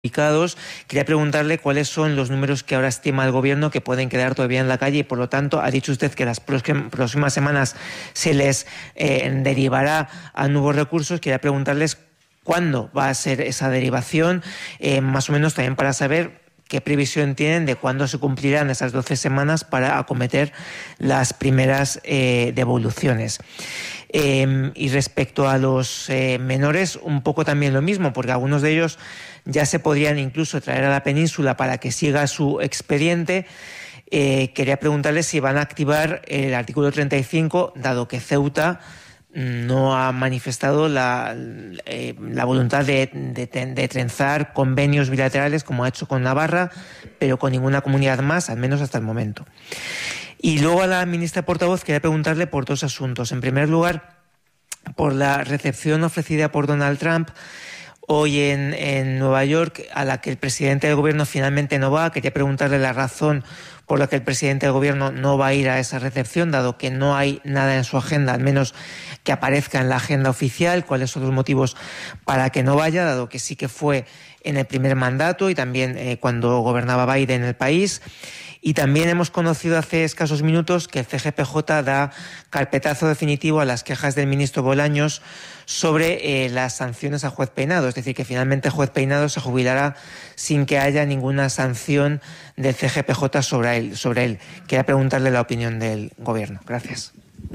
ubicados. Quería preguntarle cuáles son los números que ahora estima el Gobierno que pueden quedar todavía en la calle y, por lo tanto, ha dicho usted que las próximas semanas se les derivará a nuevos recursos. Quería preguntarles cuándo va a ser esa derivación, más o menos también para saber qué previsión tienen de cuándo se cumplirán esas 12 semanas para acometer las primeras devoluciones. Y respecto a los menores, un poco también lo mismo, porque algunos de ellos ya se podrían incluso traer a la península para que siga su expediente. Quería preguntarles si van a activar el artículo 35, dado que Ceuta no ha manifestado la voluntad de trenzar convenios bilaterales como ha hecho con Navarra, pero con ninguna comunidad más, al menos hasta el momento. Y luego a la ministra portavoz quería preguntarle por dos asuntos. En primer lugar, por la recepción ofrecida por Donald Trump hoy en Nueva York, a la que el presidente del Gobierno finalmente no va. Quería preguntarle la razón por la que el presidente del Gobierno no va a ir a esa recepción, dado que no hay nada en su agenda, al menos que aparezca en la agenda oficial. ¿Cuáles son los motivos para que no vaya, dado que sí que fue en el primer mandato y también cuando gobernaba Biden en el país? Y también hemos conocido hace escasos minutos que el CGPJ da carpetazo definitivo a las quejas del ministro Bolaños sobre las sanciones a Juez Peinado. Es decir, que finalmente Juez Peinado se jubilará sin que haya ninguna sanción del CGPJ sobre él. Quería preguntarle la opinión del Gobierno. Gracias.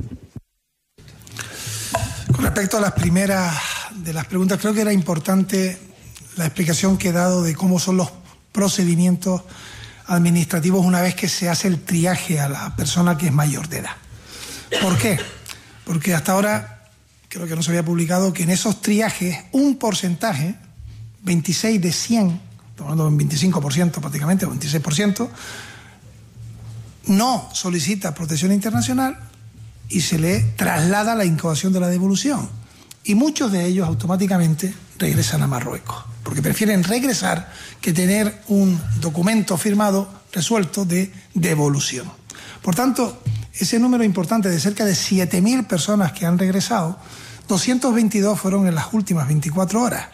Con respecto a las primeras de las preguntas, creo que era importante la explicación que he dado de cómo son los procedimientos administrativos una vez que se hace el triaje a la persona que es mayor de edad. ¿Por qué? Porque hasta ahora creo que no se había publicado que en esos triajes un porcentaje, 26 de 100, estamos hablando de un 25% prácticamente, o 26%, no solicita protección internacional y se le traslada la incoación de la devolución. Y muchos de ellos automáticamente regresan a Marruecos, porque prefieren regresar que tener un documento firmado resuelto de devolución. Por tanto, ese número importante de cerca de 7.000 personas que han regresado, 222 fueron en las últimas 24 horas,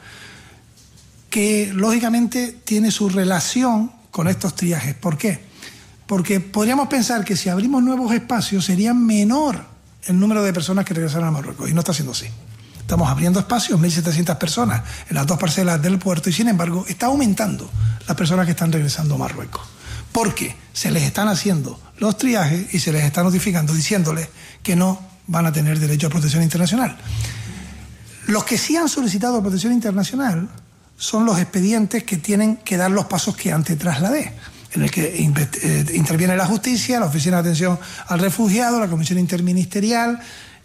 que lógicamente tiene su relación con estos triajes. ¿Por qué? Porque podríamos pensar que si abrimos nuevos espacios sería menor el número de personas que regresaron a Marruecos, y no está siendo así. Estamos abriendo espacios, 1.700 personas en las dos parcelas del puerto, y sin embargo está aumentando las personas que están regresando a Marruecos. Porque se les están haciendo los triajes y se les está notificando, diciéndoles que no van a tener derecho a protección internacional. Los que sí han solicitado protección internacional son los expedientes que tienen que dar los pasos que antes trasladé, en el que interviene la justicia, la Oficina de Atención al Refugiado, la Comisión Interministerial,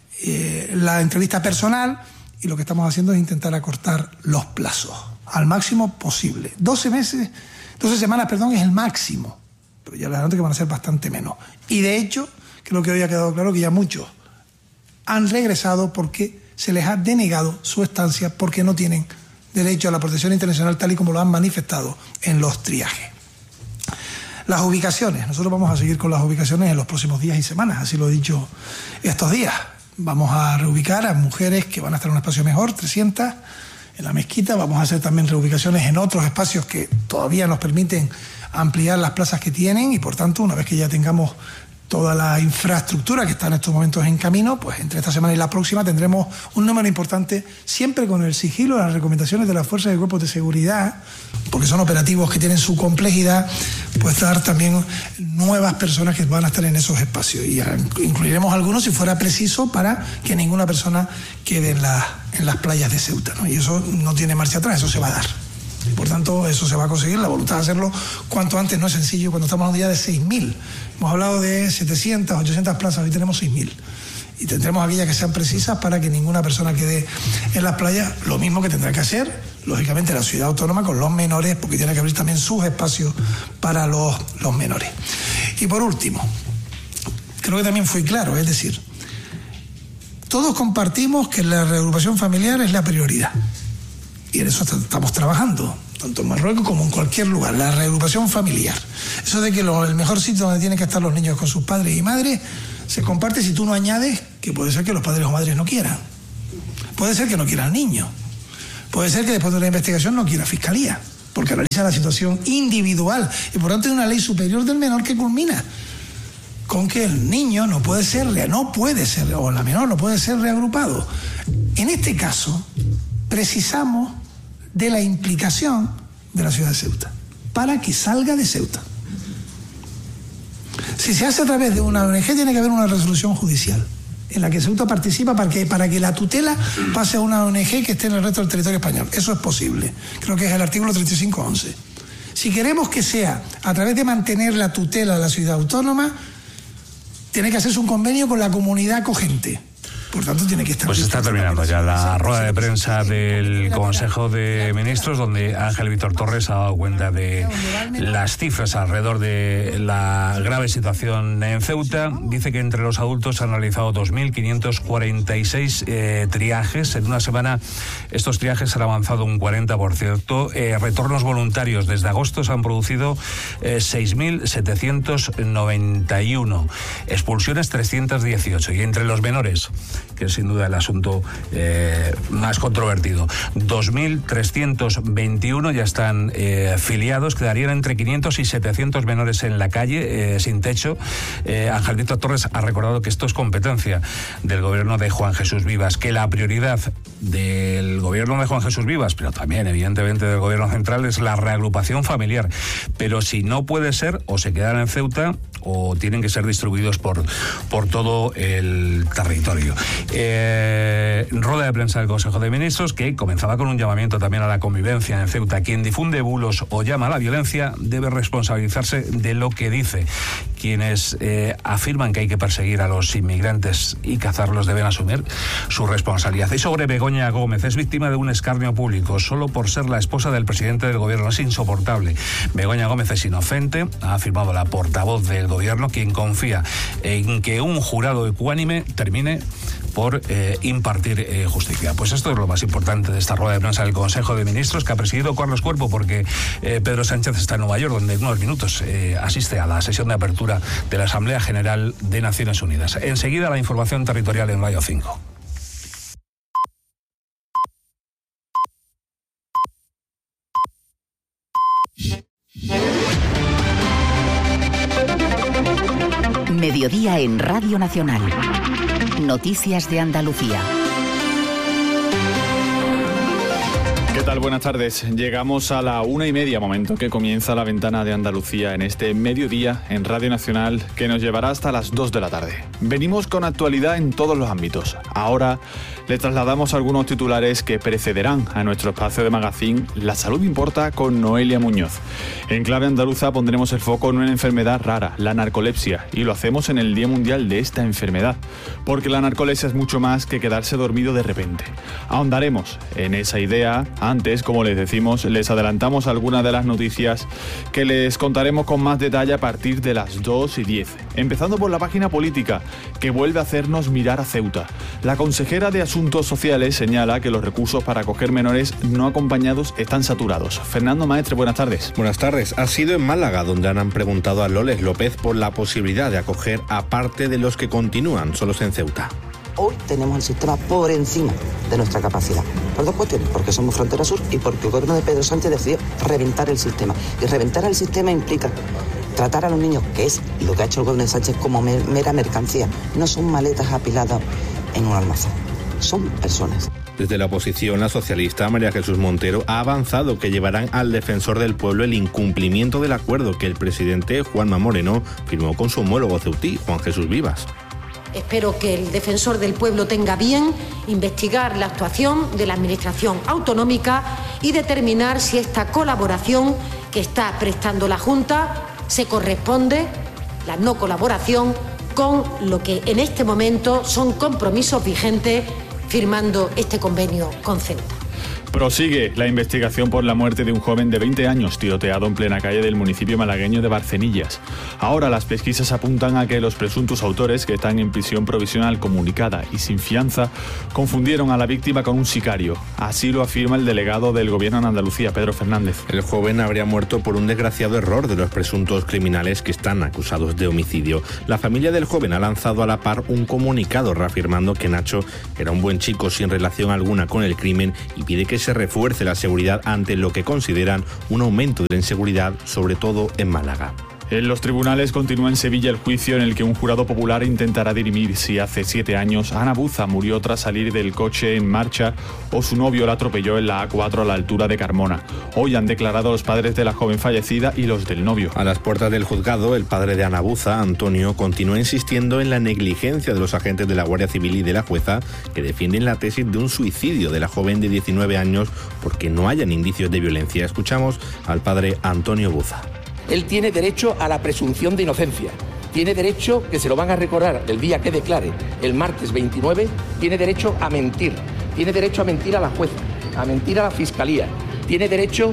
la entrevista personal, y lo que estamos haciendo es intentar acortar los plazos al máximo posible. 12 semanas es el máximo, pero ya les adelanto que van a ser bastante menos. Y de hecho, creo que hoy ha quedado claro que ya muchos han regresado porque se les ha denegado su estancia porque no tienen derecho a la protección internacional tal y como lo han manifestado en los triajes. Las ubicaciones, nosotros vamos a seguir con las ubicaciones en los próximos días y semanas, así lo he dicho estos días. Vamos a reubicar a mujeres que van a estar en un espacio mejor, 300 en la mezquita. Vamos a hacer también reubicaciones en otros espacios que todavía nos permiten ampliar las plazas que tienen, y por tanto, una vez que ya tengamos toda la infraestructura que está en estos momentos en camino, pues entre esta semana y la próxima tendremos un número importante, siempre con el sigilo de las recomendaciones de las fuerzas y cuerpos de seguridad, porque son operativos que tienen su complejidad, pues dar también nuevas personas que van a estar en esos espacios, y incluiremos algunos si fuera preciso para que ninguna persona quede en las playas de Ceuta, ¿no? Y eso no tiene marcha atrás, eso se va a dar. Por tanto, eso se va a conseguir. La voluntad de hacerlo cuanto antes no es sencillo cuando estamos hablando ya de 6.000. Hemos hablado de 700, 800 plazas, hoy tenemos 6.000. Y tendremos aquellas que sean precisas para que ninguna persona quede en las playas. Lo mismo que tendrá que hacer, lógicamente, la ciudad autónoma con los menores, porque tiene que abrir también sus espacios para los menores. Y por último, creo que también fui claro, es decir, todos compartimos que la reagrupación familiar es la prioridad. Y en eso estamos trabajando, tanto en Marruecos como en cualquier lugar, la reagrupación familiar. Eso de que el mejor sitio donde tienen que estar los niños con sus padres y madres se comparte si tú no añades que puede ser que los padres o madres no quieran. Puede ser que no quiera el niño. Puede ser que después de una investigación no quiera fiscalía. porque analiza la situación individual y por tanto es una ley superior del menor que culmina con que el niño no puede ser, o la menor no puede ser reagrupado. En este caso, precisamos de la implicación de la ciudad de Ceuta para que salga de Ceuta. Si se hace a través de una ONG, tiene que haber una resolución judicial en la que Ceuta participa para que la tutela pase a una ONG que esté en el resto del territorio español. Eso es posible. Creo que es el artículo 35.11. Si queremos que sea a través de mantener la tutela de la ciudad autónoma, tiene que hacerse un convenio con la comunidad acogente. Por tanto, tiene que estar... Pues está terminando ya la rueda de prensa del Consejo de Ministros, donde Ángel Víctor Torres ha dado cuenta de las cifras alrededor de la grave situación en Ceuta. Dice que entre los adultos han realizado 2.546 triajes. En una semana estos triajes han avanzado un 40%. Retornos voluntarios desde agosto se han producido 6.791. Expulsiones 318. Y entre los menores, que es sin duda el asunto más controvertido, 2.321 ya están filiados. Quedarían entre 500 y 700 menores en la calle, sin techo. Ángel Víctor Torres ha recordado que esto es competencia del gobierno de Juan Jesús Vivas, que la prioridad del gobierno de Juan Jesús Vivas, pero también evidentemente del gobierno central, es la reagrupación familiar. Pero si no puede ser, o se quedan en Ceuta o tienen que ser distribuidos por todo el territorio. Rueda de prensa del Consejo de Ministros, que comenzaba con un llamamiento también a la convivencia en Ceuta. Quien difunde bulos o llama a la violencia debe responsabilizarse de lo que dice. Quienes afirman que hay que perseguir a los inmigrantes y cazarlos deben asumir su responsabilidad. Y sobre Begoña Gómez, es víctima de un escarnio público solo por ser la esposa del presidente del gobierno. Es insoportable. Begoña Gómez es inocente, ha afirmado la portavoz del gobierno, quien confía en que un jurado ecuánime termine por impartir justicia. Pues esto es lo más importante de esta rueda de prensa del Consejo de Ministros, que ha presidido Carlos Cuerpo, porque Pedro Sánchez está en Nueva York, donde en unos minutos asiste a la sesión de apertura de la Asamblea General de Naciones Unidas. Enseguida la información territorial en Radio 5. Mediodía en Radio Nacional. Noticias de Andalucía. ¿Qué tal? Buenas tardes. Llegamos a la 1:30, momento que comienza la ventana de Andalucía en este mediodía en Radio Nacional, que nos llevará hasta las 2 de la tarde. Venimos con actualidad en todos los ámbitos. Ahora le trasladamos algunos titulares que precederán a nuestro espacio de magazine La Salud Importa con Noelia Muñoz. En clave andaluza pondremos el foco en una enfermedad rara, la narcolepsia, y lo hacemos en el Día Mundial de esta enfermedad, porque la narcolepsia es mucho más que quedarse dormido de repente. Ahondaremos en esa idea. Antes, como les decimos, les adelantamos algunas de las noticias que les contaremos con más detalle a partir de las 2:10. Empezando por la página política, que vuelve a hacernos mirar a Ceuta. La consejera de Asuntos Sociales señala que los recursos para acoger menores no acompañados están saturados. Fernando Maestre, buenas tardes. Buenas tardes. Ha sido en Málaga donde han preguntado a Loles López por la posibilidad de acoger a parte de los que continúan solos en Ceuta. Hoy tenemos el sistema por encima de nuestra capacidad. Por dos cuestiones, porque somos frontera sur y porque el gobierno de Pedro Sánchez decidió reventar el sistema. Y reventar el sistema implica tratar a los niños, que es lo que ha hecho el gobierno de Sánchez, como mera mercancía. No son maletas apiladas en un almacén, son personas. Desde la oposición, la socialista María Jesús Montero ha avanzado que llevarán al defensor del pueblo el incumplimiento del acuerdo que el presidente Juanma Moreno firmó con su homólogo ceutí, Juan Jesús Vivas. Espero que el defensor del pueblo tenga bien investigar la actuación de la Administración autonómica y determinar si esta colaboración que está prestando la Junta se corresponde, la no colaboración, con lo que en este momento son compromisos vigentes firmando este convenio con Ceuta. Prosigue la investigación por la muerte de un joven de 20 años tiroteado en plena calle del municipio malagueño de Barcenillas. Ahora las pesquisas apuntan a que los presuntos autores, que están en prisión provisional comunicada y sin fianza, confundieron a la víctima con un sicario. Así lo afirma el delegado del gobierno en Andalucía, Pedro Fernández. El joven habría muerto por un desgraciado error de los presuntos criminales que están acusados de homicidio. La familia del joven ha lanzado a la par un comunicado reafirmando que Nacho era un buen chico sin relación alguna con el crimen y pide que se se refuerce la seguridad ante lo que consideran un aumento de la inseguridad, sobre todo en Málaga. En los tribunales continúa en Sevilla el juicio en el que un jurado popular intentará dirimir si hace 7 años Ana Buza murió tras salir del coche en marcha o su novio la atropelló en la A4 a la altura de Carmona. Hoy han declarado los padres de la joven fallecida y los del novio. A las puertas del juzgado, el padre de Ana Buza, Antonio, continúa insistiendo en la negligencia de los agentes de la Guardia Civil y de la jueza, que defienden la tesis de un suicidio de la joven de 19 años porque no hayan indicios de violencia. Escuchamos al padre Antonio Buza. Él tiene derecho a la presunción de inocencia, tiene derecho, que se lo van a recordar el día que declare, el martes 29, tiene derecho a mentir a la jueza, a mentir a la fiscalía, tiene derecho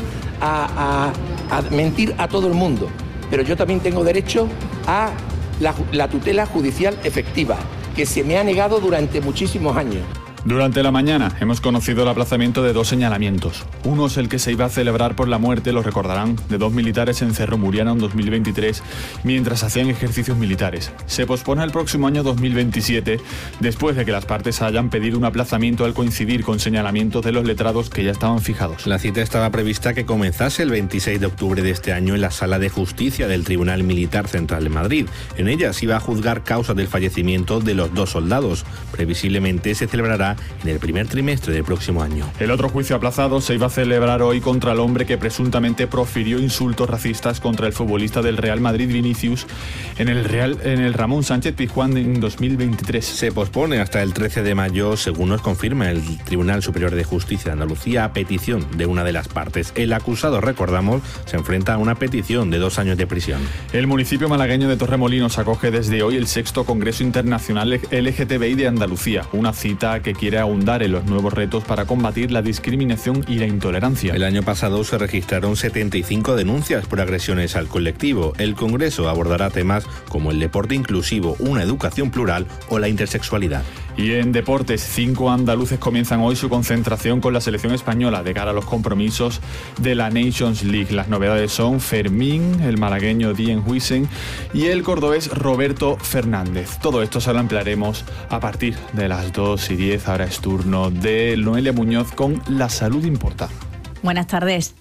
a mentir a todo el mundo, pero yo también tengo derecho a la tutela judicial efectiva, que se me ha negado durante muchísimos años. Durante la mañana hemos conocido el aplazamiento de 2 señalamientos. Uno es el que se iba a celebrar por la muerte, lo recordarán, de 2 militares en Cerro Muriano en 2023, mientras hacían ejercicios militares. Se pospone al próximo año 2027, después de que las partes hayan pedido un aplazamiento al coincidir con señalamientos de los letrados que ya estaban fijados. La cita estaba prevista que comenzase el 26 de octubre de este año en la Sala de Justicia del Tribunal Militar Central de Madrid. En ella se iba a juzgar causas del fallecimiento de los 2 soldados. Previsiblemente se celebrará en el primer trimestre del próximo año. El otro juicio aplazado se iba a celebrar hoy contra el hombre que presuntamente profirió insultos racistas contra el futbolista del Real Madrid Vinicius en el Ramón Sánchez Pizjuán en 2023. Se pospone hasta el 13 de mayo, según nos confirma el Tribunal Superior de Justicia de Andalucía, a petición de una de las partes. El acusado, recordamos, se enfrenta a una petición de 2 años de prisión. El municipio malagueño de Torremolinos acoge desde hoy el 6º Congreso Internacional LGTBI de Andalucía, una cita que quiere ahondar en los nuevos retos para combatir la discriminación y la intolerancia. El año pasado se registraron 75 denuncias por agresiones al colectivo. El Congreso abordará temas como el deporte inclusivo, una educación plural o la intersexualidad. Y en deportes, 5 andaluces comienzan hoy su concentración con la selección española de cara a los compromisos de la Nations League. Las novedades son Fermín, el malagueño Dien Huijsen y el cordobés Roberto Fernández. Todo esto se lo ampliaremos a partir de las 2:10. Ahora es turno de Noelia Muñoz con La Salud Importa. Buenas tardes.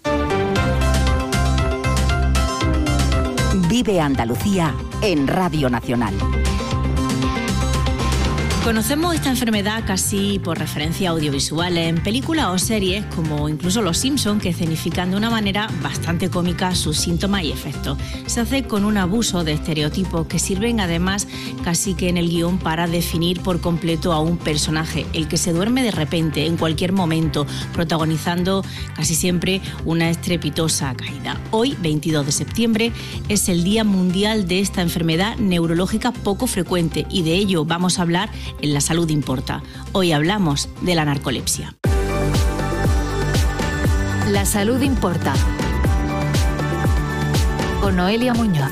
Vive Andalucía en Radio Nacional. Conocemos esta enfermedad casi por referencia audiovisuales en películas o series como incluso Los Simpson, que escenifican de una manera bastante cómica sus síntomas y efectos. Se hace con un abuso de estereotipos que sirven además casi que en el guión para definir por completo a un personaje, el que se duerme de repente en cualquier momento, protagonizando casi siempre una estrepitosa caída. Hoy, 22 de septiembre, es el Día Mundial de esta enfermedad neurológica poco frecuente y de ello vamos a hablar en La Salud Importa. Hoy hablamos de la narcolepsia. La Salud Importa. Con Noelia Muñoz.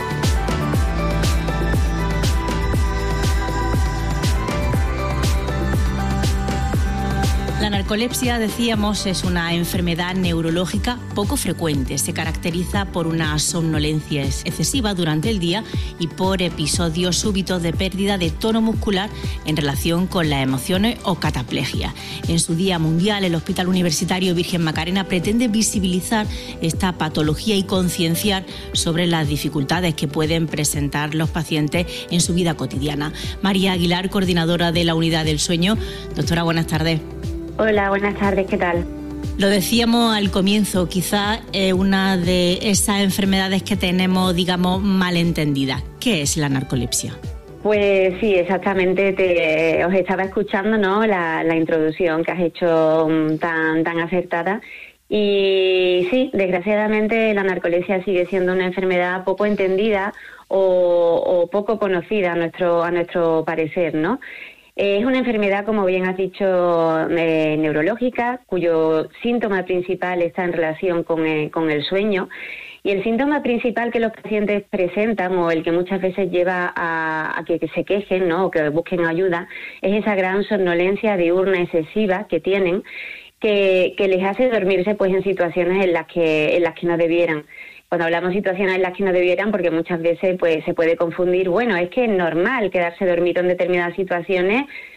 La narcolepsia, decíamos, es una enfermedad neurológica poco frecuente. Se caracteriza por una somnolencia excesiva durante el día y por episodios súbitos de pérdida de tono muscular en relación con las emociones o cataplegia. En su Día Mundial, el Hospital Universitario Virgen Macarena pretende visibilizar esta patología y concienciar sobre las dificultades que pueden presentar los pacientes en su vida cotidiana. María Aguilar, coordinadora de la Unidad del Sueño. Doctora, buenas tardes. Hola, buenas tardes, ¿qué tal? Lo decíamos al comienzo, quizás una de esas enfermedades que tenemos, digamos, malentendidas. ¿Qué es la narcolepsia? Pues sí, exactamente, os estaba escuchando, ¿no? La introducción que has hecho tan acertada. Y sí, desgraciadamente la narcolepsia sigue siendo una enfermedad poco entendida o poco conocida a nuestro parecer, ¿no? Es una enfermedad, como bien has dicho, neurológica, cuyo síntoma principal está en relación con el sueño. Y el síntoma principal que los pacientes presentan, o el que muchas veces lleva a que se quejen, ¿no?, o que busquen ayuda, es esa gran somnolencia diurna excesiva que tienen, que les hace dormirse pues en situaciones en las que no debieran. Cuando hablamos de situaciones en las que no debieran, porque muchas veces pues se puede confundir, bueno, es que es normal quedarse dormido en determinadas situaciones,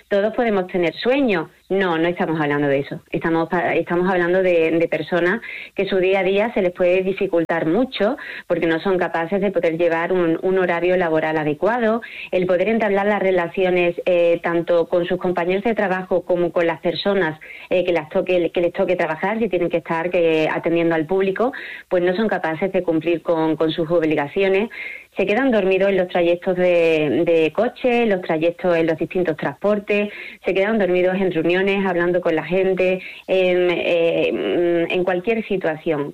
todos podemos tener sueño. No estamos hablando de eso. Estamos hablando de personas que su día a día se les puede dificultar mucho porque no son capaces de poder llevar un horario laboral adecuado, el poder entablar las relaciones tanto con sus compañeros de trabajo como con las personas que les toque trabajar, si tienen que estar atendiendo al público, pues no son capaces de cumplir con sus obligaciones. Se quedan dormidos en los trayectos de coche, en los distintos transportes, se quedan dormidos en reuniones, hablando con la gente, en cualquier situación,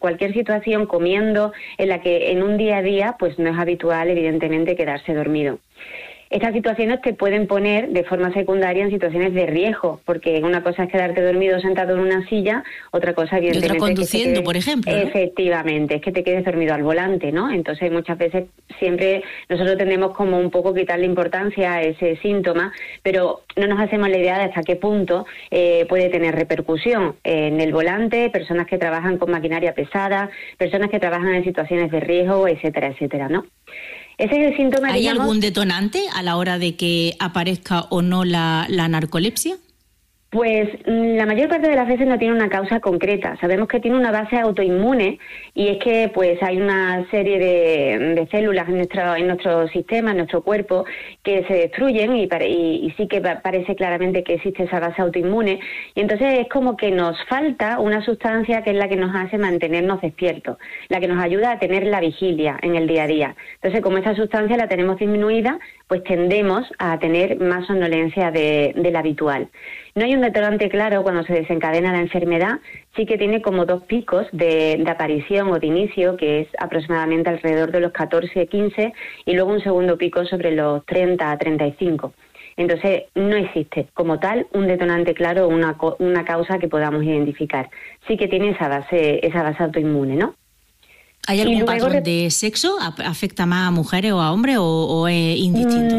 comiendo, en la que en un día a día pues no es habitual, evidentemente, quedarse dormido. Estas situaciones te pueden poner de forma secundaria en situaciones de riesgo, porque una cosa es quedarte dormido sentado en una silla, otra cosa evidentemente y otra conduciendo, por ejemplo, ¿no? Efectivamente, es que te quedes dormido al volante, ¿no? Entonces muchas veces siempre nosotros tendemos como un poco quitarle importancia a ese síntoma, pero no nos hacemos la idea de hasta qué punto puede tener repercusión en el volante, personas que trabajan con maquinaria pesada, personas que trabajan en situaciones de riesgo, etcétera, etcétera, ¿no? Ese es el síntoma. ¿Hay algún detonante a la hora de que aparezca o no la narcolepsia? Pues la mayor parte de las veces no tiene una causa concreta. Sabemos que tiene una base autoinmune y es que pues hay una serie de células en nuestro sistema, en nuestro cuerpo, que se destruyen y sí que parece claramente que existe esa base autoinmune. Y entonces es como que nos falta una sustancia que es la que nos hace mantenernos despiertos, la que nos ayuda a tener la vigilia en el día a día. Entonces, como esa sustancia la tenemos disminuida, pues tendemos a tener más somnolencia de la habitual. No hay un detonante claro cuando se desencadena la enfermedad, sí que tiene como 2 picos de aparición o de inicio, que es aproximadamente alrededor de los 14-15, y luego un segundo pico sobre los 30-35. Entonces, no existe como tal un detonante claro o una causa que podamos identificar. Sí que tiene esa base autoinmune, ¿no? ¿Hay algún patrón de sexo? ¿Afecta más a mujeres o a hombres o es indistinto?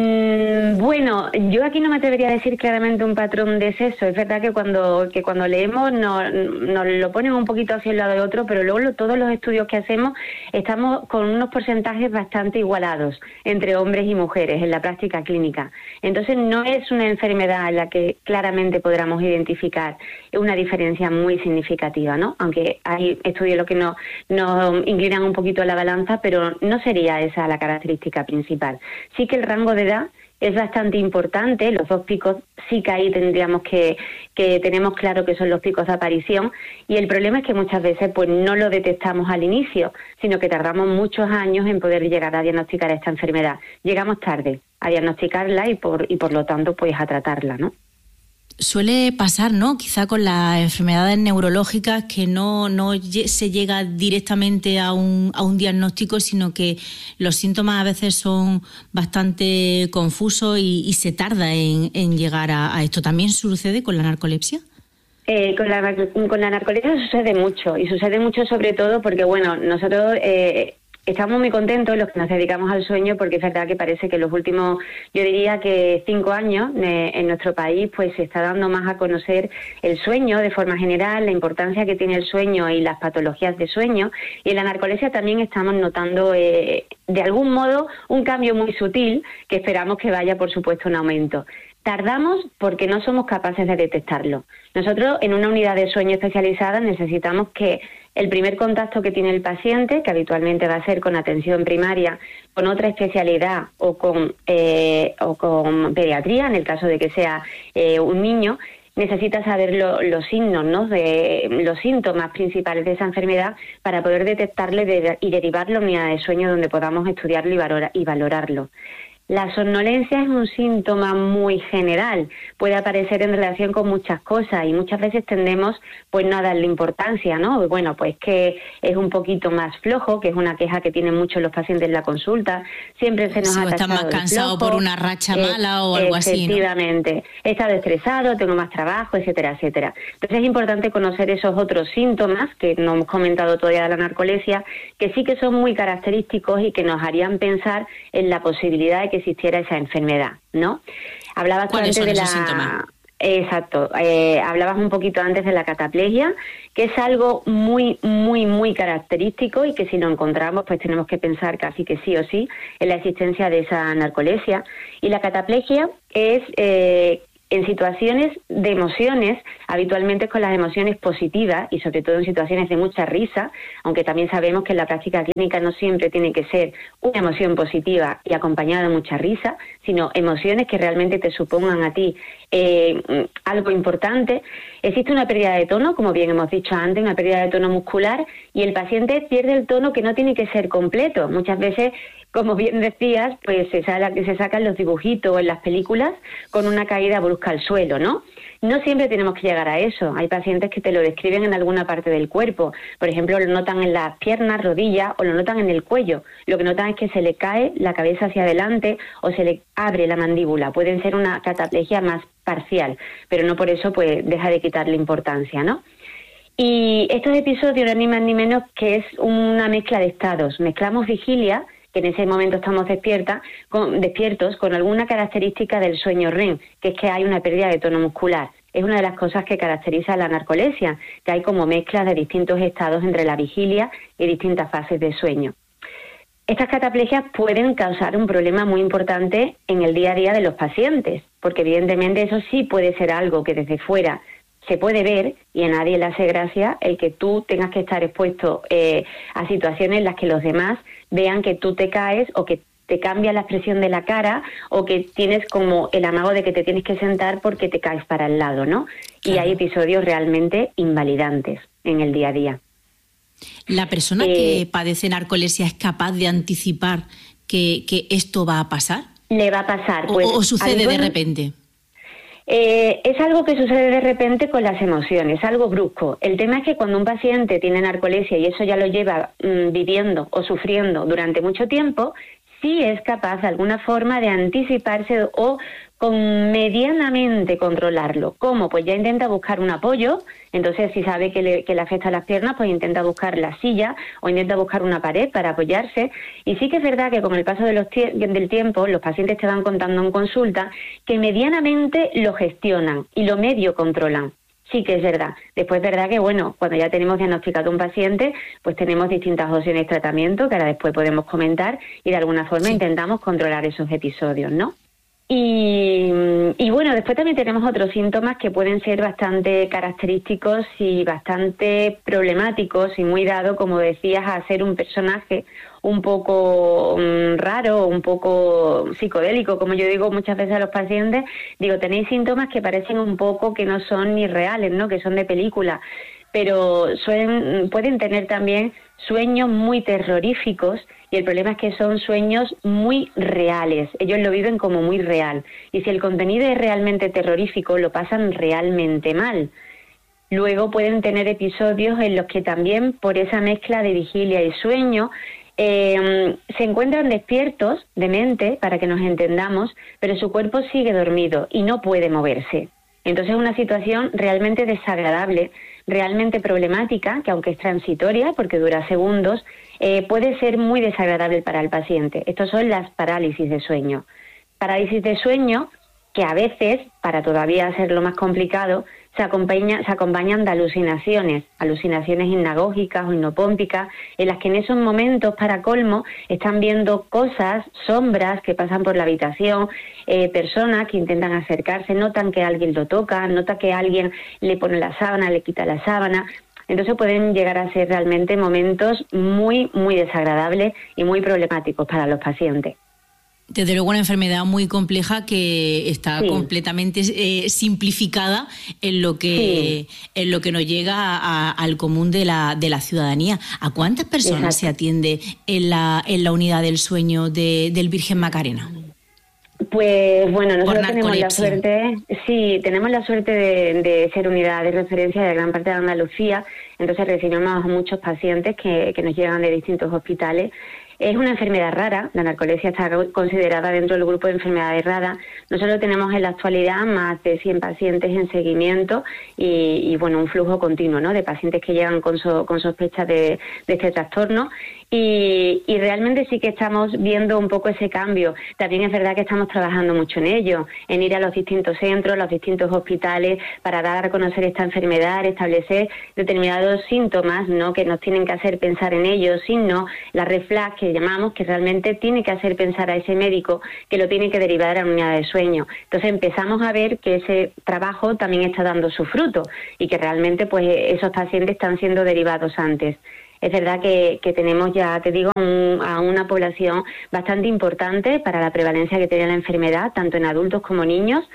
Bueno, yo aquí no me atrevería a decir claramente un patrón de sexo. Es verdad que cuando leemos nos lo ponen un poquito hacia un lado de otro, pero luego todos los estudios que hacemos estamos con unos porcentajes bastante igualados entre hombres y mujeres en la práctica clínica. Entonces no es una enfermedad en la que claramente podamos identificar una diferencia muy significativa, ¿no? Aunque hay estudios los que nos inclinan un poquito a la balanza, pero no sería esa la característica principal. Sí que el rango de edad es bastante importante, los 2 picos sí que ahí tendríamos que tenemos claro que son los picos de aparición, y el problema es que muchas veces pues no lo detectamos al inicio, sino que tardamos muchos años en poder llegar a diagnosticar esta enfermedad. Llegamos tarde a diagnosticarla y por lo tanto pues a tratarla, ¿no? Suele pasar, ¿no? Quizá con las enfermedades neurológicas que no se llega directamente a un diagnóstico, sino que los síntomas a veces son bastante confusos y se tarda en llegar a esto. ¿También sucede con la narcolepsia? Con la narcolepsia sucede mucho, y sucede mucho sobre todo porque, bueno, nosotros estamos muy contentos los que nos dedicamos al sueño, porque es verdad que parece que los últimos, yo diría que 5 años en nuestro país pues se está dando más a conocer el sueño de forma general, la importancia que tiene el sueño y las patologías de sueño, y en la narcolepsia también estamos notando de algún modo un cambio muy sutil que esperamos que vaya por supuesto en aumento. Tardamos porque no somos capaces de detectarlo. Nosotros en una unidad de sueño especializada necesitamos que el primer contacto que tiene el paciente, que habitualmente va a ser con atención primaria, con otra especialidad o con pediatría, en el caso de que sea un niño, necesita saber los signos, ¿no? Los síntomas principales de esa enfermedad para poder detectarle y derivarlo a la unidad de sueño donde podamos estudiarlo y valorarlo. La somnolencia es un síntoma muy general, puede aparecer en relación con muchas cosas y muchas veces tendemos pues no a darle importancia, ¿no? Bueno, pues que es un poquito más flojo, que es una queja que tienen muchos los pacientes en la consulta, siempre se nos ha están más cansados por una racha mala o algo así, ¿no? Efectivamente, he estado estresado, tengo más trabajo, etcétera, etcétera. Entonces es importante conocer esos otros síntomas que no hemos comentado todavía de la narcolepsia, que sí que son muy característicos y que nos harían pensar en la posibilidad de que existiera esa enfermedad, ¿no? Hablabas ¿Cuáles antes son esos síntomas? Exacto. Hablabas un poquito antes de la cataplegia, que es algo muy, muy, muy característico y que si lo encontramos, pues tenemos que pensar casi que sí o sí en la existencia de esa narcolepsia. Y la cataplegia es en situaciones de emociones, habitualmente con las emociones positivas y sobre todo en situaciones de mucha risa, aunque también sabemos que en la práctica clínica no siempre tiene que ser una emoción positiva y acompañada de mucha risa, sino emociones que realmente te supongan a ti algo importante. Existe una pérdida de tono, como bien hemos dicho antes, una pérdida de tono muscular, y el paciente pierde el tono, que no tiene que ser completo. Muchas veces, como bien decías, pues se sacan los dibujitos en las películas con una caída brusca al suelo, ¿no? No siempre tenemos que llegar a eso. Hay pacientes que te lo describen en alguna parte del cuerpo. Por ejemplo, lo notan en las piernas, rodillas, o lo notan en el cuello. Lo que notan es que se le cae la cabeza hacia adelante o se le abre la mandíbula. Pueden ser una cataplegia más parcial, pero no por eso pues deja de quitarle importancia, ¿no? Y estos episodios no es ni más ni menos que es una mezcla de estados. Mezclamos vigilia, que en ese momento estamos despiertos con alguna característica del sueño REM, que es que hay una pérdida de tono muscular. Es una de las cosas que caracteriza la narcolepsia, que hay como mezclas de distintos estados entre la vigilia y distintas fases de sueño. Estas cataplegias pueden causar un problema muy importante en el día a día de los pacientes, porque evidentemente eso sí puede ser algo que desde fuera se puede ver, y a nadie le hace gracia el que tú tengas que estar expuesto a situaciones en las que los demás vean que tú te caes o que te cambia la expresión de la cara o que tienes como el amago de que te tienes que sentar porque te caes para el lado, ¿no? Claro. Y hay episodios realmente invalidantes en el día a día. ¿La persona que padece narcolepsia es capaz de anticipar que esto va a pasar? Le va a pasar. Pues, ¿O sucede de repente? Es algo que sucede de repente con las emociones, algo brusco. El tema es que cuando un paciente tiene narcolepsia y eso ya lo lleva viviendo o sufriendo durante mucho tiempo, sí es capaz de alguna forma de anticiparse o con medianamente controlarlo. ¿Cómo? Pues ya intenta buscar un apoyo. Entonces, si sabe que le afecta a las piernas, pues intenta buscar la silla o intenta buscar una pared para apoyarse. Y sí que es verdad que con el paso del tiempo, los pacientes te van contando en consulta que medianamente lo gestionan y lo medio controlan. Sí que es verdad. Después es verdad que, bueno, cuando ya tenemos diagnosticado un paciente, pues tenemos distintas opciones de tratamiento que ahora después podemos comentar y de alguna forma intentamos controlar esos episodios, ¿no? Y bueno, después también tenemos otros síntomas que pueden ser bastante característicos y bastante problemáticos y muy dado, como decías, a ser un personaje un poco raro, un poco psicodélico, como yo digo muchas veces a los pacientes. Digo, tenéis síntomas que parecen un poco que no son ni reales, ¿no? Que son de película, pero pueden tener también sueños muy terroríficos, y el problema es que son sueños muy reales. Ellos lo viven como muy real. Y si el contenido es realmente terrorífico, lo pasan realmente mal. Luego pueden tener episodios en los que también, por esa mezcla de vigilia y sueño, se encuentran despiertos de mente, para que nos entendamos, pero su cuerpo sigue dormido y no puede moverse. Entonces es una situación realmente desagradable, realmente problemática, que aunque es transitoria, porque dura segundos, puede ser muy desagradable para el paciente. Estos son las parálisis de sueño. Parálisis de sueño que a veces, para todavía hacerlo más complicado, se acompañan de alucinaciones hipnagógicas o hipnopómpicas, en las que en esos momentos, para colmo, están viendo cosas, sombras que pasan por la habitación, personas que intentan acercarse, notan que alguien lo toca, nota que alguien le pone la sábana, le quita la sábana. Entonces pueden llegar a ser realmente momentos muy, muy desagradables y muy problemáticos para los pacientes. Desde luego una enfermedad muy compleja que está completamente simplificada en lo que nos llega al común de la ciudadanía. ¿A cuántas personas se atiende en la unidad del sueño del Virgen Macarena? Pues bueno, nosotros tenemos la suerte de ser unidad de referencia de gran parte de Andalucía. Entonces recibimos a muchos pacientes que nos llegan de distintos hospitales. Es una enfermedad rara, la narcolepsia está considerada dentro del grupo de enfermedades raras. Nosotros tenemos en la actualidad más de 100 pacientes en seguimiento y bueno, un flujo continuo, ¿no?, de pacientes que llegan con sospecha de este trastorno. Y realmente sí que estamos viendo un poco ese cambio. También es verdad que estamos trabajando mucho en ello, en ir a los distintos centros, los distintos hospitales, para dar a conocer esta enfermedad, establecer determinados síntomas, ¿no?, que nos tienen que hacer pensar en ellos, sino la red flag que llamamos, que realmente tiene que hacer pensar a ese médico que lo tiene que derivar a la unidad de sueño. Entonces empezamos a ver que ese trabajo también está dando su fruto y que realmente pues esos pacientes están siendo derivados antes. Es verdad que tenemos ya, te digo, a una población bastante importante para la prevalencia que tiene la enfermedad, tanto en adultos como niños,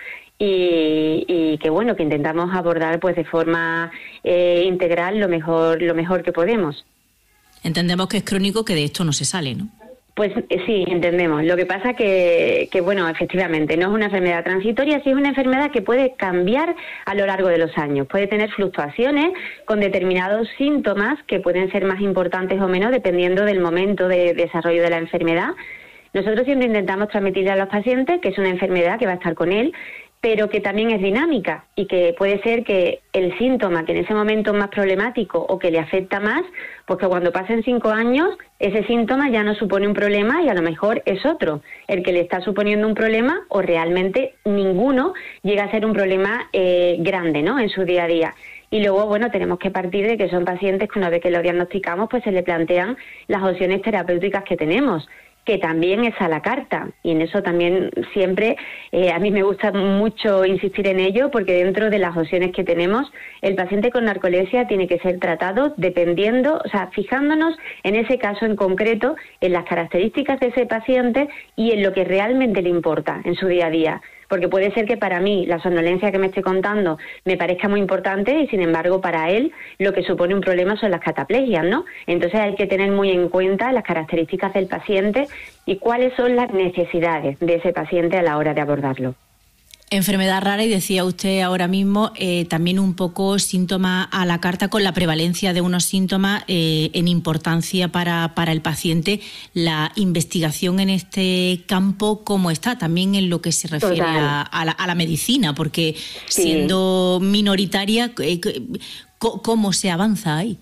y que bueno, que intentamos abordar pues de forma integral lo mejor que podemos. Entendemos que es crónico, que de esto no se sale, ¿no? Pues sí, entendemos. Lo que pasa que bueno, efectivamente, no es una enfermedad transitoria, sí es una enfermedad que puede cambiar a lo largo de los años. Puede tener fluctuaciones con determinados síntomas que pueden ser más importantes o menos dependiendo del momento de desarrollo de la enfermedad. Nosotros siempre intentamos transmitirle a los pacientes que es una enfermedad que va a estar con él, pero que también es dinámica y que puede ser que el síntoma que en ese momento es más problemático o que le afecta más, pues que cuando pasen 5 años ese síntoma ya no supone un problema y a lo mejor es otro el que le está suponiendo un problema, o realmente ninguno llega a ser un problema grande, ¿no?, en su día a día. Y luego, bueno, tenemos que partir de que son pacientes que una vez que lo diagnosticamos, pues se le plantean las opciones terapéuticas que tenemos, que también es a la carta, y en eso también siempre a mí me gusta mucho insistir en ello, porque dentro de las opciones que tenemos, el paciente con narcolepsia tiene que ser tratado dependiendo, o sea, fijándonos en ese caso en concreto, en las características de ese paciente y en lo que realmente le importa en su día a día. Porque puede ser que para mí la somnolencia que me esté contando me parezca muy importante y sin embargo para él lo que supone un problema son las cataplegias, ¿no? Entonces hay que tener muy en cuenta las características del paciente y cuáles son las necesidades de ese paciente a la hora de abordarlo. Enfermedad rara, y decía usted ahora mismo, también un poco síntoma a la carta, con la prevalencia de unos síntomas en importancia para el paciente. La investigación en este campo, ¿cómo está? También en lo que se refiere a la medicina, porque siendo minoritaria, ¿cómo se avanza ahí?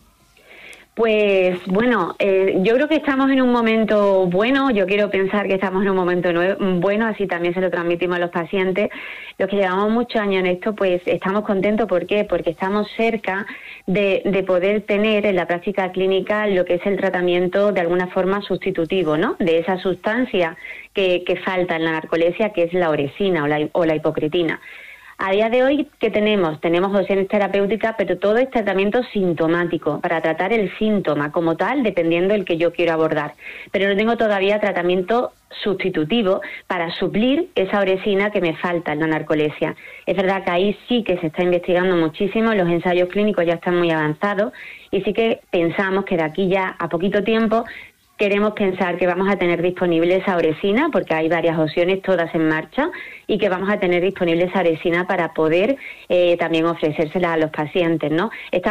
Pues bueno, yo creo que estamos en un momento bueno, yo quiero pensar que estamos en un momento bueno, así también se lo transmitimos a los pacientes. Los que llevamos muchos años en esto, pues estamos contentos. ¿Por qué? Porque estamos cerca de poder tener en la práctica clínica lo que es el tratamiento de alguna forma sustitutivo, ¿no?, de esa sustancia que falta en la narcolepsia, que es la oresina o la hipocretina. A día de hoy, ¿qué tenemos? Tenemos opciones terapéuticas, pero todo es tratamiento sintomático, para tratar el síntoma como tal, dependiendo del que yo quiero abordar. Pero no tengo todavía tratamiento sustitutivo para suplir esa oresina que me falta en la narcolepsia. Es verdad que ahí sí que se está investigando muchísimo, los ensayos clínicos ya están muy avanzados y sí que pensamos que de aquí ya a poquito tiempo queremos pensar que vamos a tener disponible esa oresina, porque hay varias opciones, todas en marcha, y que vamos a tener disponible esa oresina para poder también ofrecérsela a los pacientes, ¿no?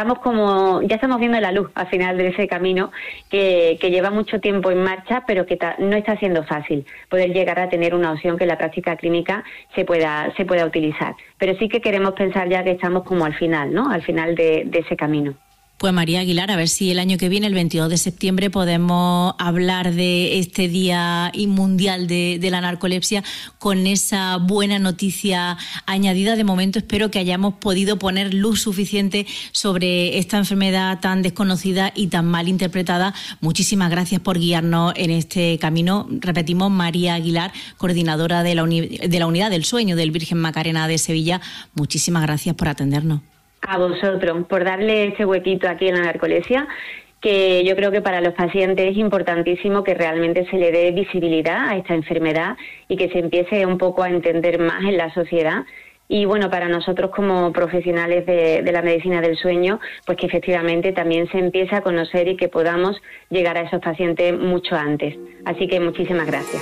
Ya estamos viendo la luz al final de ese camino que lleva mucho tiempo en marcha, pero que no está siendo fácil poder llegar a tener una opción que en la práctica clínica se pueda utilizar. Pero sí que queremos pensar ya que estamos como al final, ¿no?, al final de ese camino. Pues María Aguilar, a ver si el año que viene, el 22 de septiembre, podemos hablar de este Día Mundial de la Narcolepsia con esa buena noticia añadida. De momento espero que hayamos podido poner luz suficiente sobre esta enfermedad tan desconocida y tan mal interpretada. Muchísimas gracias por guiarnos en este camino. Repetimos, María Aguilar, coordinadora de la Unidad del Sueño del Virgen Macarena de Sevilla. Muchísimas gracias por atendernos. A vosotros, por darle ese huequito aquí en la narcolepsia, que yo creo que para los pacientes es importantísimo que realmente se le dé visibilidad a esta enfermedad y que se empiece un poco a entender más en la sociedad. Y bueno, para nosotros como profesionales de la medicina del sueño, pues que efectivamente también se empiece a conocer y que podamos llegar a esos pacientes mucho antes. Así que muchísimas gracias.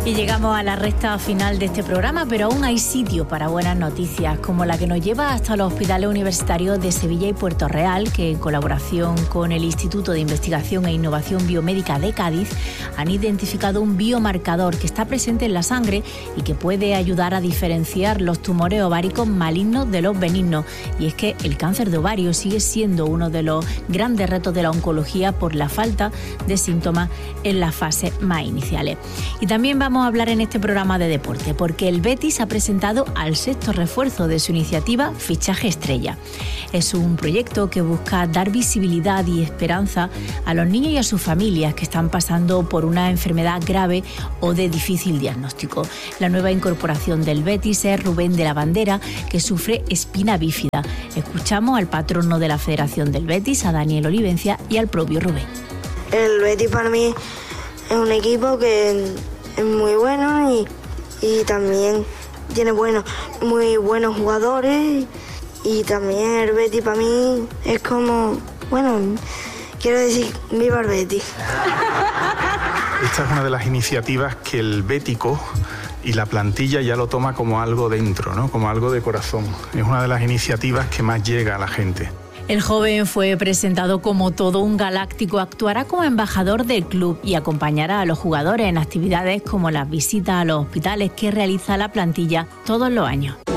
Y llegamos a la recta final de este programa, pero aún hay sitio para buenas noticias, como la que nos lleva hasta los hospitales universitarios de Sevilla y Puerto Real, que en colaboración con el Instituto de Investigación e Innovación Biomédica de Cádiz han identificado un biomarcador que está presente en la sangre y que puede ayudar a diferenciar los tumores ováricos malignos de los benignos. Y es que el cáncer de ovario sigue siendo uno de los grandes retos de la oncología por la falta de síntomas en las fases más iniciales. Y también vamos a hablar en este programa de deporte, porque el Betis ha presentado al sexto refuerzo de su iniciativa Fichaje Estrella. Es un proyecto que busca dar visibilidad y esperanza a los niños y a sus familias que están pasando por una enfermedad grave o de difícil diagnóstico. La nueva incorporación del Betis es Rubén de la Bandera, que sufre espina bífida. Escuchamos al patrono de la Federación del Betis, a Daniel Olivencia, y al propio Rubén. El Betis para mí es un equipo que es muy bueno y también tiene muy buenos jugadores, y también el Betis para mí es como, quiero decir, viva el Betis. Esta es una de las iniciativas que el bético y la plantilla ya lo toma como algo dentro, ¿no? Como algo de corazón. Es una de las iniciativas que más llega a la gente. El joven fue presentado como todo un galáctico, actuará como embajador del club y acompañará a los jugadores en actividades como las visitas a los hospitales que realiza la plantilla todos los años.